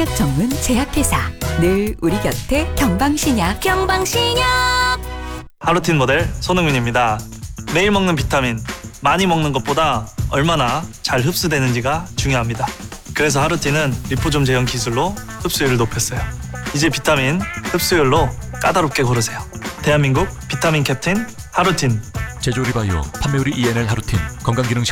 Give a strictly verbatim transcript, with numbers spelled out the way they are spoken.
한약 전문 제약회사 늘 우리 곁에 경방신약 경방신약. 하루틴 모델 손흥민입니다. 매일 먹는 비타민 많이 먹는 것보다 얼마나 잘 흡수되는지가 중요합니다. 그래서 하루틴은 리포좀 제형 기술로 흡수율을 높였어요. 이제 비타민 흡수율로 까다롭게 고르세요. 대한민국 비타민 캡틴 하루틴. 제조리바이오 판매우리 이엔엘 하루틴 건강기능식품